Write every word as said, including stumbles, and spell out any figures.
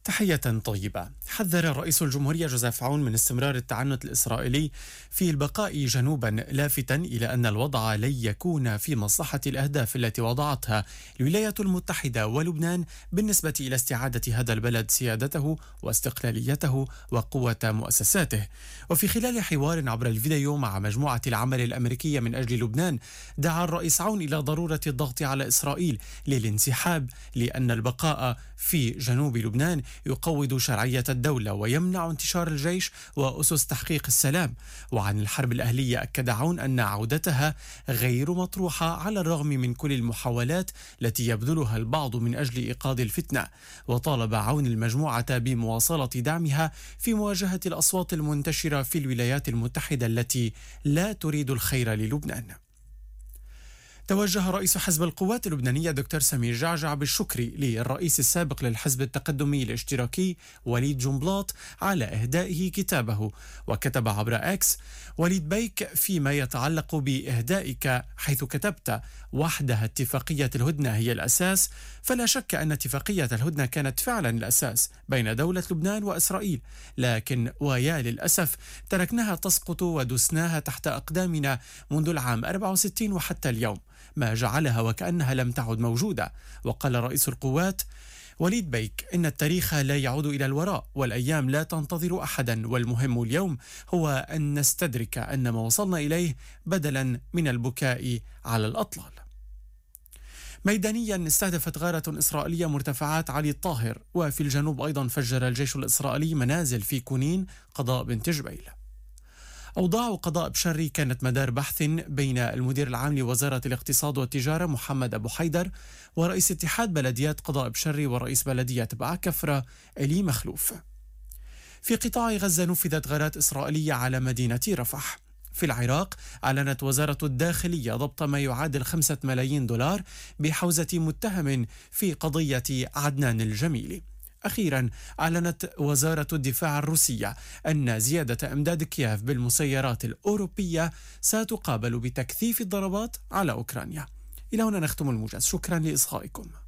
تحية طيبة. حذر رئيس الجمهورية جوزيف عون من استمرار التعنت الإسرائيلي في البقاء جنوبا، لافتا إلى أن الوضع لن يكون في مصلحة الأهداف التي وضعتها الولايات المتحدة ولبنان بالنسبة إلى استعادة هذا البلد سيادته واستقلاليته وقوة مؤسساته. وفي خلال حوار عبر الفيديو مع مجموعة العمل الأمريكية من أجل لبنان، دعا الرئيس عون إلى ضرورة الضغط على إسرائيل للانسحاب، لأن البقاء في جنوب لبنان يقوض شرعية الدولة ويمنع انتشار الجيش وأسس تحقيق السلام. وعن الحرب الأهلية أكد عون أن عودتها غير مطروحة على الرغم من كل المحاولات التي يبذلها البعض من أجل إيقاظ الفتنة. وطالب عون المجموعة بمواصلة دعمها في مواجهة الأصوات المنتشرة في الولايات المتحدة التي لا تريد الخير للبنان. توجه رئيس حزب القوات اللبنانية دكتور سمير جعجع بالشكر للرئيس السابق للحزب التقدمي الاشتراكي وليد جنبلاط على إهدائه كتابه. وكتب عبر أكس: وليد بيك، فيما يتعلق بإهدائك حيث كتبت وحدها اتفاقية الهدنة هي الأساس، فلا شك أن اتفاقية الهدنة كانت فعلا الأساس بين دولة لبنان وإسرائيل، لكن ويا للأسف تركناها تسقط ودسناها تحت أقدامنا منذ العام أربعة وستين وحتى اليوم، ما جعلها وكأنها لم تعد موجودة. وقال رئيس القوات وليد بيك: إن التاريخ لا يعود إلى الوراء والأيام لا تنتظر أحدا، والمهم اليوم هو أن نستدرك أن ما وصلنا إليه بدلا من البكاء على الأطلال. ميدانيا، استهدفت غارة إسرائيلية مرتفعات علي الطاهر. وفي الجنوب أيضا فجر الجيش الإسرائيلي منازل في كونين قضاء بنت جبيل. أوضاع قضاء بشري كانت مدار بحث بين المدير العام لوزارة الاقتصاد والتجارة محمد أبو حيدر ورئيس اتحاد بلديات قضاء بشري ورئيس بلدية بعكفرة إلي مخلوف. في قطاع غزة نفذت غارات إسرائيلية على مدينة رفح. في العراق أعلنت وزارة الداخلية ضبط ما يعادل خمسة ملايين دولار بحوزة متهم في قضية عدنان الجميلي. أخيرا أعلنت وزارة الدفاع الروسية أن زيادة إمداد كييف بالمسيرات الأوروبية ستقابل بتكثيف الضربات على أوكرانيا. إلى هنا نختم الموجز، شكرا لإصغائكم.